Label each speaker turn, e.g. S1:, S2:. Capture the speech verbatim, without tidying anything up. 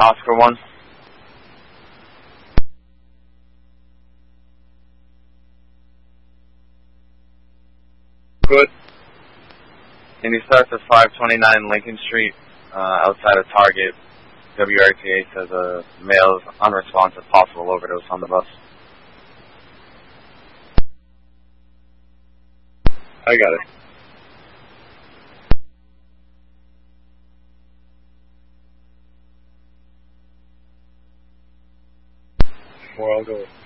S1: Oscar one.
S2: Good.
S1: And he starts at five twenty-nine Lincoln Street, uh, outside of Target. W R T A says a male is unresponsive, possible overdose on the bus.
S2: I got it. Well, I'll go.